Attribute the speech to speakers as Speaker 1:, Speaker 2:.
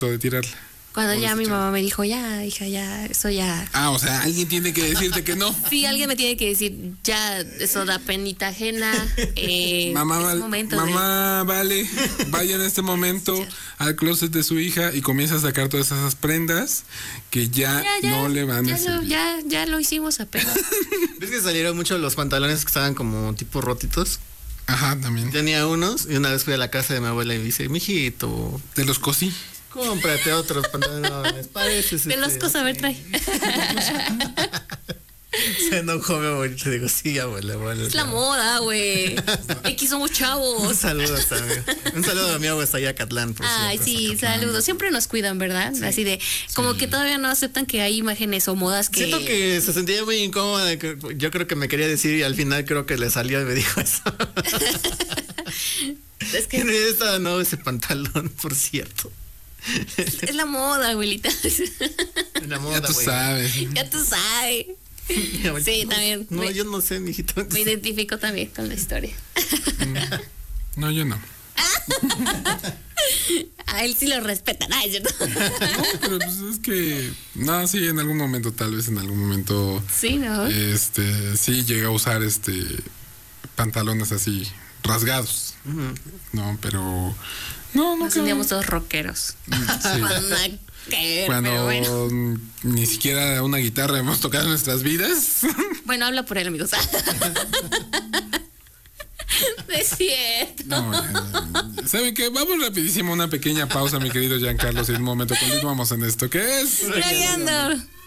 Speaker 1: de tirarla.
Speaker 2: Cuando ya mi mamá me dijo, ya, hija, ya, eso ya.
Speaker 1: O sea, alguien tiene que decirte que no.
Speaker 2: Sí, alguien me tiene que decir, ya, eso da penita ajena.
Speaker 1: Mamá, vale, vaya en este momento al closet de su hija y comienza a sacar todas esas prendas que ya no le van a servir.
Speaker 2: Ya lo hicimos apenas.
Speaker 3: ¿Ves que salieron mucho los pantalones que estaban como tipo rotitos?
Speaker 1: Ajá, también.
Speaker 3: Tenía unos y una vez fui a la casa de mi abuela y me dice, mijito,
Speaker 1: Te los cosí.
Speaker 3: cómprate otros pantalones, pareces
Speaker 2: De las cosas, a ver, trae.
Speaker 3: Se enojó mi abuelita, digo, sí, abuela.
Speaker 2: Es la moda, güey. Aquí somos chavos.
Speaker 3: Un saludo a mi abuela hasta allá, Catlán, por
Speaker 2: Ay,
Speaker 3: cierto,
Speaker 2: sí,
Speaker 3: hasta Catlán.
Speaker 2: saludos. Siempre nos cuidan, ¿verdad? Sí. Así de, como que todavía no aceptan que hay imágenes o modas que...
Speaker 3: Siento que se sentía muy incómoda, yo creo que me quería decir y al final creo que le salió y me dijo eso.
Speaker 2: Es que
Speaker 3: En realidad estaba nuevo ese pantalón, por cierto.
Speaker 2: es la moda, abuelita.
Speaker 3: La moda,
Speaker 1: Ya tú
Speaker 3: güey.
Speaker 1: sabes.
Speaker 2: Ya tú sabes. Sí, también.
Speaker 3: No, yo no sé, mijito.
Speaker 2: Me identifico también con la historia.
Speaker 1: No, yo no.
Speaker 2: A él sí lo respetan, ¿no? ¿Es cierto?
Speaker 1: No, pero pues es que... No, sí, en algún momento, tal vez en algún momento...
Speaker 2: Sí, ¿no?
Speaker 1: Sí, llegué a usar pantalones así rasgados. No, pero... No,
Speaker 2: Nos sentíamos todos rockeros.
Speaker 1: Sí. Cuando ni siquiera una guitarra hemos tocado en nuestras vidas.
Speaker 2: Bueno, habla por él, amigos. No es cierto.
Speaker 1: No, ¿saben qué? Vamos rapidísimo a una pequeña pausa, mi querido Giancarlo. Y en un momento continuamos en esto. ¿Qué es?
Speaker 2: Plagueando.